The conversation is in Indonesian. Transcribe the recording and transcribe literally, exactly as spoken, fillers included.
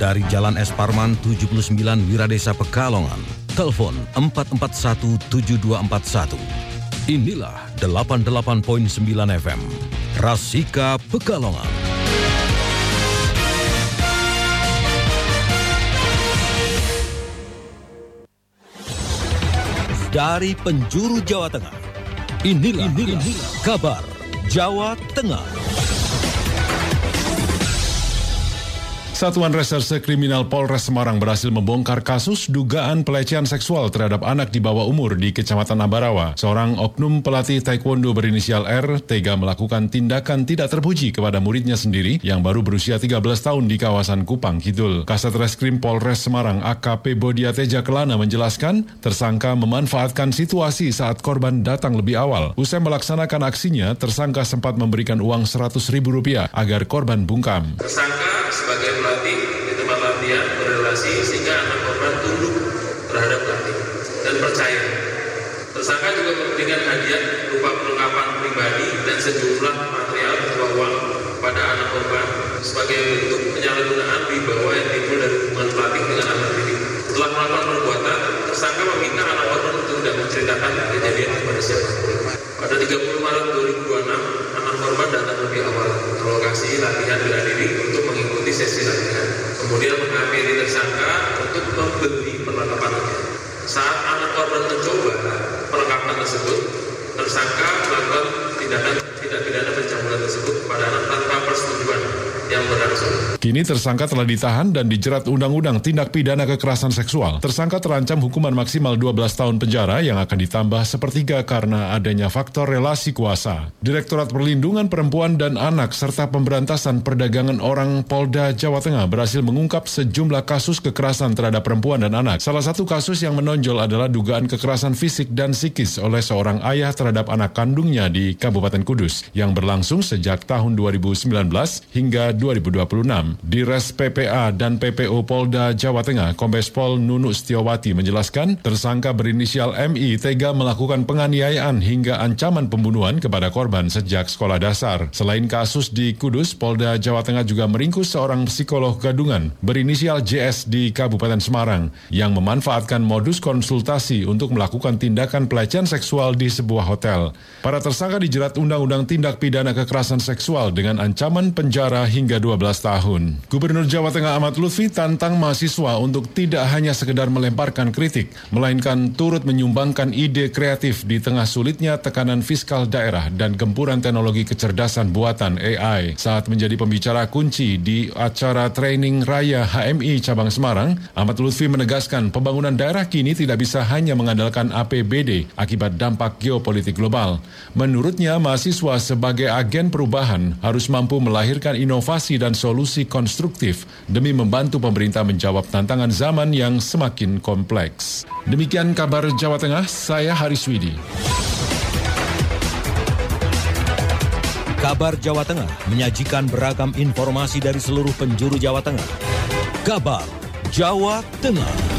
dari Jalan Es Parman tujuh puluh sembilan Wiradesa Pekalongan. Telepon empat empat satu tujuh dua empat satu. Inilah delapan puluh delapan koma sembilan F M, Rasika Pekalongan. Dari penjuru Jawa Tengah, inilah, inilah, inilah kabar Jawa Tengah. Satuan Reserse Kriminal Polres Semarang berhasil membongkar kasus dugaan pelecehan seksual terhadap anak di bawah umur di Kecamatan Ambarawa. Seorang oknum pelatih taekwondo berinisial R tega melakukan tindakan tidak terpuji kepada muridnya sendiri yang baru berusia tiga belas tahun di kawasan Kupang Kidul. Kasat Reskrim Polres Semarang A K P Bodia Teja Kelana menjelaskan, tersangka memanfaatkan situasi saat korban datang lebih awal. Usai melaksanakan aksinya, tersangka sempat memberikan uang seratus ribu rupiah agar korban bungkam. Tersangka sebagai pelatih di tempat latihan berrelasi sehingga anak korban tunduk terhadap pelatih dan percaya. Tersangka juga memberikan hadiah berupa perlengkapan pribadi dan sejumlah material berupa uang pada anak korban sebagai bentuk penyalahgunaan wibawa yang timbul dari hubungan pelatih dengan anak didik. Setelah melakukan perbuatan, tersangka meminta anak korban untuk tidak menceritakan kejadian kepada siapapun. Pada tiga puluh Maret dua ribu dua puluh enam, anak korban datang lebih awal ke lokasi latihan bela diri untuk mengikuti sesi latihan. Kemudian menghampiri tersangka untuk membeli perlengkapan latihan. Saat anak korban mencoba perlengkapan tersebut, tersangka melakukan tindakan tidak pidana pencabulan tersebut kepada anak tanpa persetujuan yang berlangsung. Kini tersangka telah ditahan dan dijerat Undang-Undang Tindak Pidana Kekerasan Seksual. Tersangka terancam hukuman maksimal dua belas tahun penjara yang akan ditambah sepertiga karena adanya faktor relasi kuasa. Direktorat Perlindungan Perempuan dan Anak serta Pemberantasan Perdagangan Orang Polda Jawa Tengah berhasil mengungkap sejumlah kasus kekerasan terhadap perempuan dan anak. Salah satu kasus yang menonjol adalah dugaan kekerasan fisik dan psikis oleh seorang ayah terhadap anak kandungnya di Kabupaten Kudus yang berlangsung sejak tahun dua ribu sembilan belas hingga dua ribu dua puluh enam. Di Res P P A dan P P O Polda Jawa Tengah, Kombes Pol Nunu Setiawati menjelaskan, tersangka berinisial M I tega melakukan penganiayaan hingga ancaman pembunuhan kepada korban sejak sekolah dasar. Selain kasus di Kudus, Polda Jawa Tengah juga meringkus seorang psikolog gadungan berinisial J S di Kabupaten Semarang yang memanfaatkan modus konsultasi untuk melakukan tindakan pelecehan seksual di sebuah hotel. Para tersangka dijerat Undang-Undang Tindak Pidana Kekerasan Seksual dengan ancaman penjara hingga dua belas tahun. Gubernur Jawa Tengah Ahmad Lutfi tantang mahasiswa untuk tidak hanya sekedar melemparkan kritik, melainkan turut menyumbangkan ide kreatif di tengah sulitnya tekanan fiskal daerah dan gempuran teknologi kecerdasan buatan A I. Saat menjadi pembicara kunci di acara training Raya H M I Cabang Semarang, Ahmad Lutfi menegaskan pembangunan daerah kini tidak bisa hanya mengandalkan A P B D akibat dampak geopolitik global. Menurutnya, mahasiswa sebagai agen perubahan harus mampu melahirkan inovasi dan solusi konstruktif demi membantu pemerintah menjawab tantangan zaman yang semakin kompleks. Demikian kabar Jawa Tengah, saya Haris Widi. Kabar Jawa Tengah menyajikan beragam informasi dari seluruh penjuru Jawa Tengah. Kabar Jawa Tengah.